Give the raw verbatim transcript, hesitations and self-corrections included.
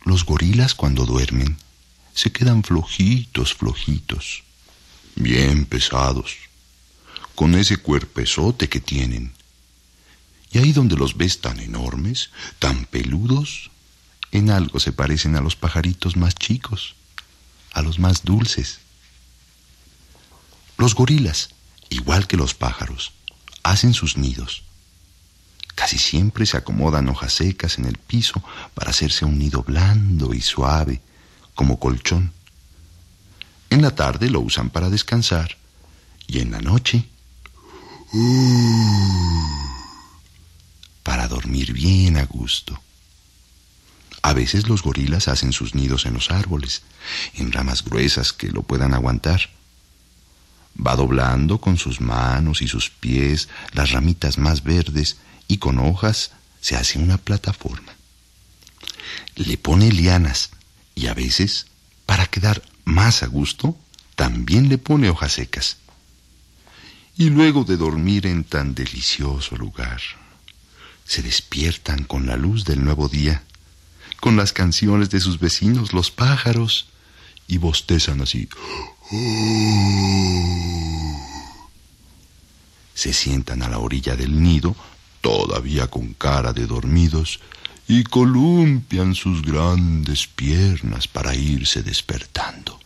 Los gorilas cuando duermen se quedan flojitos, flojitos, bien pesados, con ese cuerpezote que tienen. Y ahí donde los ves tan enormes, tan peludos, en algo se parecen a los pajaritos más chicos, a los más dulces. Los gorilas, igual que los pájaros, hacen sus nidos. Casi siempre se acomodan hojas secas en el piso para hacerse un nido blando y suave, como colchón. En la tarde lo usan para descansar y en la noche para dormir bien a gusto. A veces los gorilas hacen sus nidos en los árboles, en ramas gruesas que lo puedan aguantar. Va doblando con sus manos y sus pies las ramitas más verdes y con hojas se hace una plataforma. Le pone lianas y a veces, para quedar más a gusto, también le pone hojas secas. Y luego de dormir en tan delicioso lugar, se despiertan con la luz del nuevo día, con las canciones de sus vecinos, los pájaros, y bostezan así. Se sientan a la orilla del nido, todavía con cara de dormidos, y columpian sus grandes piernas para irse despertando.